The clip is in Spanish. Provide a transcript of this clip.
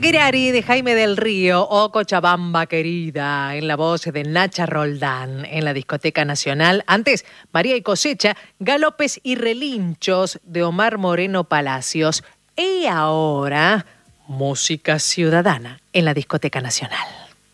Paquirari de Jaime del Río o Cochabamba querida en la voz de Nacha Roldán en la Discoteca Nacional. Antes, María y Cosecha, Galopes y Relinchos de Omar Moreno Palacios. Y ahora, música ciudadana en la Discoteca Nacional.